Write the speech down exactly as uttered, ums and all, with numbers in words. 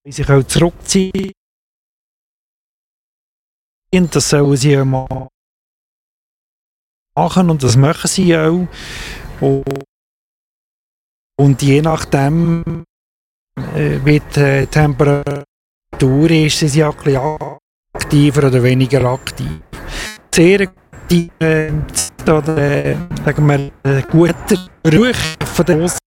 sich auch zurückziehen. Das sollen sie ja machen und das machen sie auch. Und je nachdem, äh, wie die Temperatur ist, sind sie auch ein bisschen aktiver oder weniger aktiv. Sehr aktiv äh, oder äh, sagen wir, ein guter Geruch von der Hose